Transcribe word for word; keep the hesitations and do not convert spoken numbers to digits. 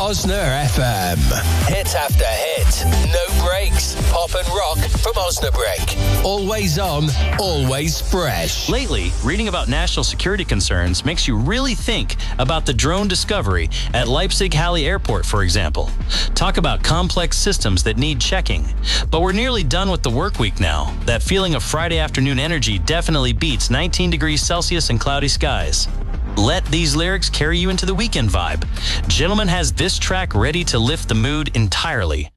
Osner F M. Hit after hit. No breaks. Pop and rock from Osnabrück. Always on, always fresh. Lately, reading about national security concerns makes you really think about the drone discovery at Leipzig-Halle Airport, for example. Talk about complex systems that need checking. But we're nearly done with the work week now. That feeling of Friday afternoon energy definitely beats nineteen degrees Celsius and cloudy skies. Let these lyrics carry you into the weekend vibe. Gentleman has this track ready to lift the mood entirely.